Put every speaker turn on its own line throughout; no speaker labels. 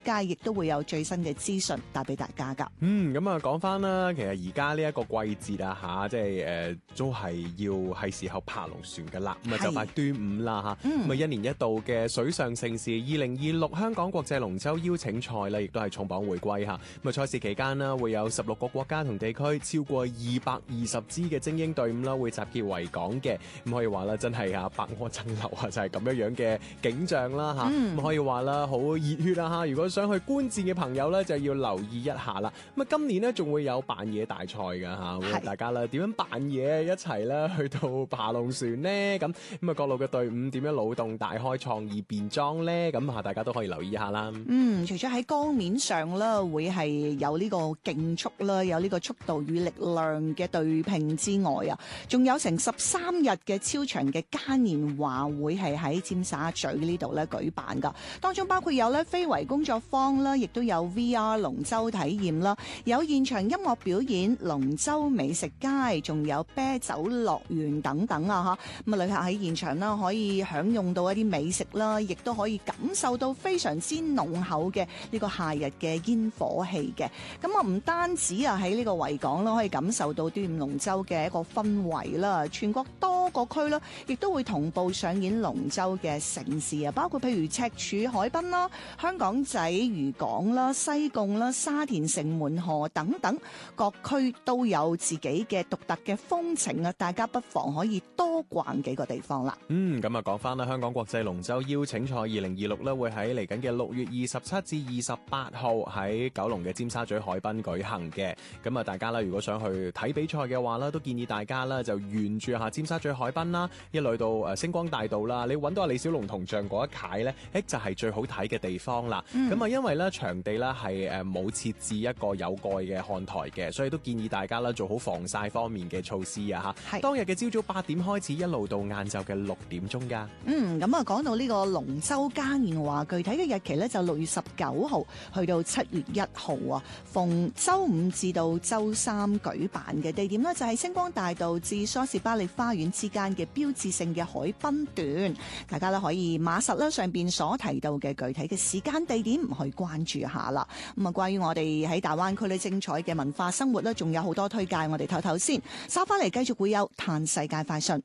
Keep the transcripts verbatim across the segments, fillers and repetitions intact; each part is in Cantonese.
界亦都會有最新嘅資訊帶俾大家噶。
嗯，咁啊講翻啦，其實而家呢一個季節啊吓，即係誒、呃、都係要係時候爬龍船噶啦，咁啊就快端午啦吓，咁啊、嗯、一年一度嘅水上盛事二零二六香港國際龍舟邀請賽咧，亦都係重磅回歸吓。咁啊賽事期間啦，會有十六個國家同地區超過二百二十支嘅精英隊伍啦，會集結維港嘅。咁可以話啦，真係啊百舸爭流啊，就係、是、咁樣樣嘅景象啦吓。咁、嗯、可以話啦，好熱血啊吓！如果想去觀戰嘅朋友咧，就要留意一下啦。咁啊，今年咧仲會有扮嘢大賽噶吓，會大家啦點樣扮嘢一齊咧去到爬龍船咧？咁咁啊，各路嘅隊伍點樣腦洞大開、創意變裝咧？咁啊，大家都可以留意一下啦。
嗯，除咗喺江面上啦，會係有呢個競速啦，有呢個速度與力量嘅對拼之外啊，仲有成十三日嘅超長嘅嘉年華會係喺尖沙咀呢度咧舉辦噶，當中包括有咧非遺工作坊啦，亦都有 V R 龍舟體驗啦，有現場音樂表演、龍舟美食街，仲有啤酒樂園等等啊！吓咁啊，旅客喺現場啦，可以享用到一啲美食啦，亦都可以感受到非常之濃厚嘅呢個夏日嘅煙火氣嘅。咁啊，唔單止啊喺呢個維港啦，可以感受到端午龍舟嘅一個氛圍啦，全國多個區啦，亦都會同步上演龍舟嘅盛事啊，包括譬如赤柱海濱啦、香港仔漁港啦、西貢啦、沙田城門河等等，各區都有自己嘅獨特嘅風情啊！大家不妨可以多逛幾個地方啦。
嗯，咁啊講翻啦，香港國際龍舟邀請賽二零二六咧，會喺嚟緊嘅六月二十七至二十八號喺九龍嘅尖沙咀海濱舉行嘅。咁啊，大家啦，如果想去睇比賽嘅話啦，都建議大家啦就沿住下尖沙咀海濱啦，一路到誒星光大道啦，你揾到阿李小龍銅像嗰一楷咧，誒就係、是、最好睇嘅地方啦。咁啊、嗯，因為咧場地咧係誒冇設置一個有蓋嘅看台嘅，所以都建議大家啦做好防曬方面嘅措施啊嚇。係當日嘅朝早八點開始，一路到晏晝嘅六點鐘㗎。嗯，
咁啊講到呢個龍舟嘉年華，具體嘅日期咧就六月十九號去到七月一號啊，逢週五至到週三舉辦嘅，地點呢就係星光大道至梳士巴利花園之間嘅標誌性嘅海濱段，大家咧可以碼實啦上邊所提到嘅具體嘅時間地點，唔去關注下啦。咁啊，關於我哋喺大灣區咧精彩嘅文化生活咧，仲有好多推介，我哋唞唞先，稍翻嚟繼續會有嘆世界快訊。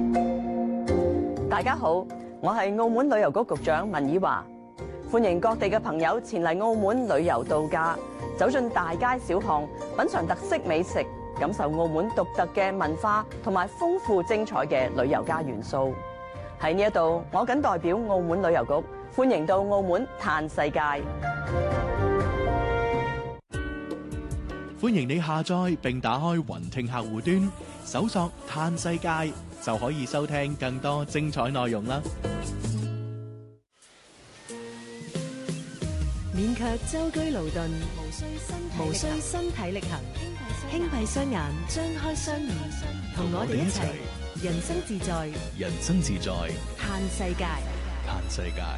大家好，我係澳門旅遊局局長文以華，歡迎各地嘅朋友前嚟澳門旅遊度假，走進大街小巷，品嘗特色美食，感受澳門獨特嘅文化同埋豐富精彩嘅旅遊家元素。喺呢一度，我謹代表澳門旅遊局歡迎到澳門嘆世界。
歡迎你下載並打開雲聽客戶端，搜索嘆世界就可以收聽更多精彩內容啦。
免卻舟車勞頓，無需身體力行，輕閉雙眼，張開雙耳，同我哋一齊人生自在，
人生自在，
嘆世界，
嘆世界。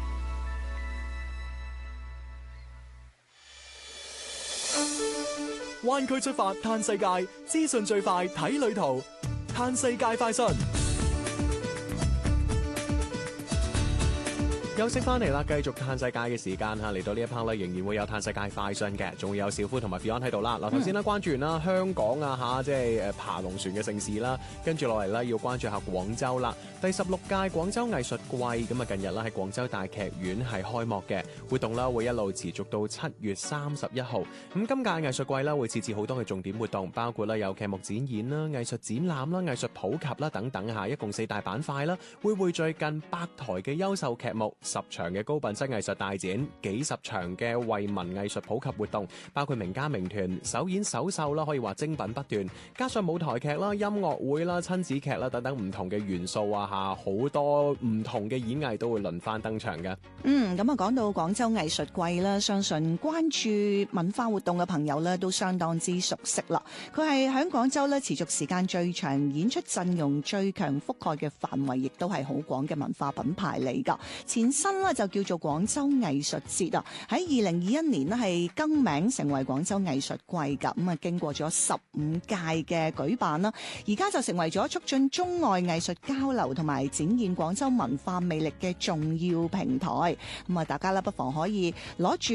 灣區出發嘆世界，資訊最快睇旅途，嘆世界快訊。
休息翻嚟啦，繼續嘆世界嘅時間嚇，嚟到呢一 part 咧，仍然會有嘆世界快訊嘅，仲會有小夫同埋 Fion 喺度啦。嗱，頭先咧關注完啦香港啊嚇，即係誒爬龍船嘅盛事啦，跟住落嚟咧要關注下廣州啦。第十六屆廣州藝術季咁啊，近日啦喺廣州大劇院係開幕嘅活動啦，會一路持續到七月三十一號。咁今屆藝術季啦會設置好多嘅重點活動，包括啦有劇目展演啦、藝術展覽啦、藝術普及啦等等嚇，一共四大板塊啦，會匯聚近百台嘅優秀劇目。十場嘅高品質藝術大展，幾十場嘅惠民藝術普及活動，包括名家名團首演首秀啦，可以話精品不斷，加上舞台劇啦、音樂會啦、親子劇啦等等唔同嘅元素啊吓，好多唔同嘅演藝都會輪番登場嘅。
嗯，咁啊講到廣州藝術季啦，相信關注文化活動嘅朋友咧都相當之熟悉啦。佢係喺廣州咧持續時間最長、演出陣容最強、覆蓋嘅範圍亦都係好廣嘅文化品牌嚟噶。前身咧就叫做廣州藝術節啊。喺二零二一年呢係更名成為廣州藝術季㗎。咁啊，經過咗十五屆嘅舉辦啦，而家就成為咗促進中外藝術交流同埋展現廣州文化魅力嘅重要平台。咁啊，大家咧不妨可以攞住